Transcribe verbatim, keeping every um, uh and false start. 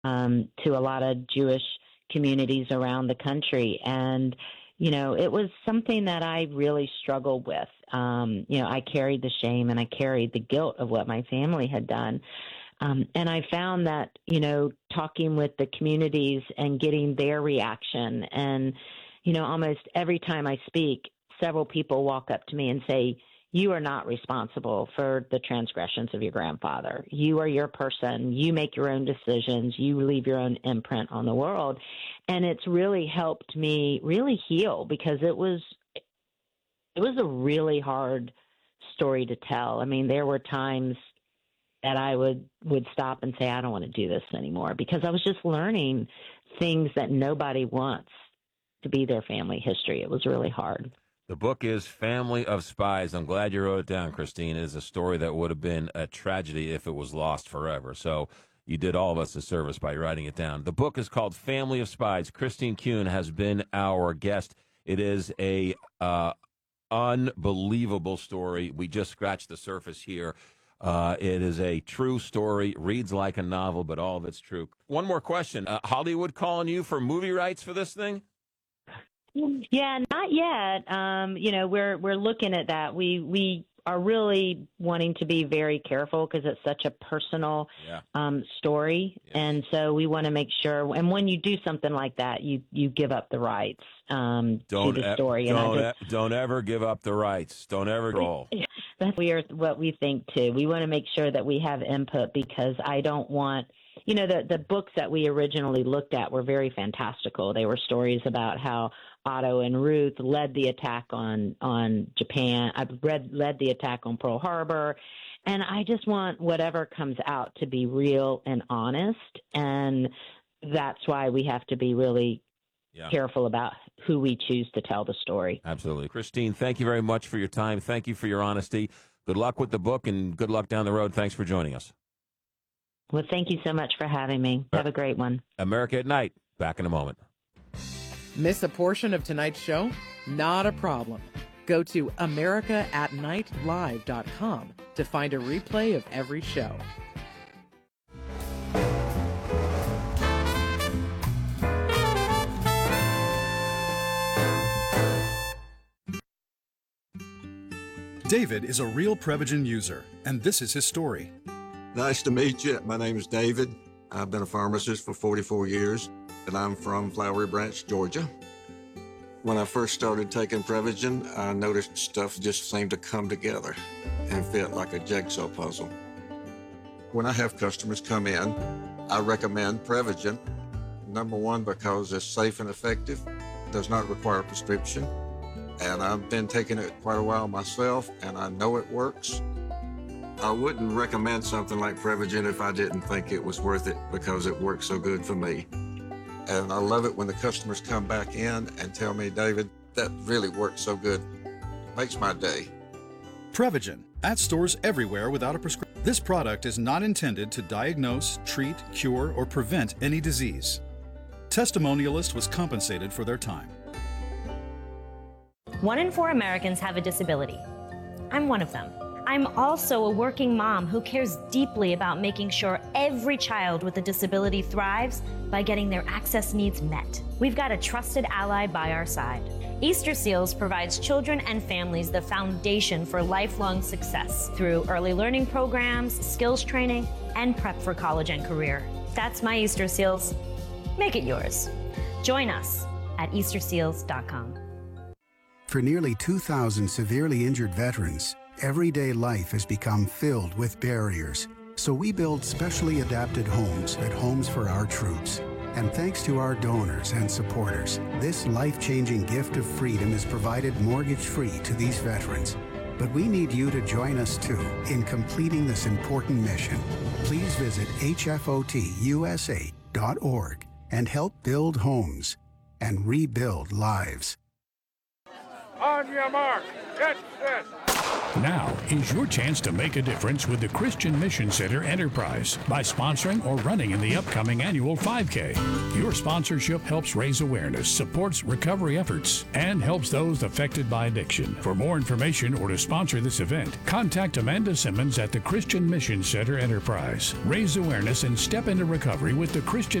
um, to a lot of Jewish communities around the country. And, you know, it was something that I really struggled with. Um, you know, I carried the shame and I carried the guilt of what my family had done. Um, and I found that, you know, talking with the communities and getting their reaction, and, you know, almost every time I speak, several people walk up to me and say, you are not responsible for the transgressions of your grandfather. You are your person. You make your own decisions. You leave your own imprint on the world. And it's really helped me really heal, because it was, it was a really hard story to tell. I mean, there were times that I would, would stop and say, I don't want to do this anymore, because I was just learning things that nobody wants to be their family history. It was really hard. The book is Family of Spies. I'm glad you wrote it down, Christine. It is a story that would have been a tragedy if it was lost forever. So you did all of us a service by writing it down. The book is called Family of Spies. Christine Kuhn has been our guest. It is a uh, unbelievable story. We just scratched the surface here. Uh, it is a true story, reads like a novel, but all of it's true. One more question. Uh, Hollywood calling you for movie rights for this thing? Yeah, not yet. Um, you know, we're we're looking at that. We we are really wanting to be very careful, because it's such a personal yeah. um, story, yes. and so we want to make sure. And when you do something like that, you you give up the rights um, don't to the story. E- and don't I just, e- don't ever give up the rights. Don't ever roll. That's we are what we think too. We want to make sure that we have input, because I don't want. You know, the, the books that we originally looked at were very fantastical. They were stories about how Otto and Ruth led the attack on, on Japan. I read led the attack on Pearl Harbor. And I just want whatever comes out to be real and honest. And that's why we have to be really yeah. careful about who we choose to tell the story. Absolutely. Christine, thank you very much for your time. Thank you for your honesty. Good luck with the book, and good luck down the road. Thanks for joining us. Well, thank you so much for having me. Have a great one. America at Night. Back in a moment. Miss a portion of tonight's show? Not a problem. Go to america at night live dot com to find a replay of every show. David is a real Prevagen user, and this is his story. Nice to meet you. My name is David. I've been a pharmacist for forty-four years, and I'm from Flowery Branch, Georgia. When I first started taking Prevagen, I noticed stuff just seemed to come together and fit like a jigsaw puzzle. When I have customers come in, I recommend Prevagen. Number one, because it's safe and effective, does not require a prescription, and I've been taking it quite a while myself, and I know it works. I wouldn't recommend something like Prevagen if I didn't think it was worth it, because it works so good for me. And I love it when the customers come back in and tell me, David, that really works so good. It makes my day. Prevagen, at stores everywhere without a prescription. This product is not intended to diagnose, treat, cure, or prevent any disease. Testimonialist was compensated for their time. One in four Americans have a disability. I'm one of them. I'm also a working mom who cares deeply about making sure every child with a disability thrives by getting their access needs met. We've got a trusted ally by our side. Easter Seals provides children and families the foundation for lifelong success through early learning programs, skills training, and prep for college and career. That's my Easter Seals. Make it yours. Join us at easter seals dot com. For nearly two thousand severely injured veterans, everyday life has become filled with barriers. So we build specially adapted homes at Homes for Our Troops. And thanks to our donors and supporters, this life-changing gift of freedom is provided mortgage-free to these veterans. But we need you to join us too in completing this important mission. Please visit H F O T U S A dot org and help build homes and rebuild lives. On your mark, get set. Now is your chance to make a difference with the Christian Mission Center Enterprise by sponsoring or running in the upcoming annual five K. Your sponsorship helps raise awareness, supports recovery efforts, and helps those affected by addiction. For more information or to sponsor this event, contact Amanda Simmons at the Christian Mission Center Enterprise. Raise awareness and step into recovery with the Christian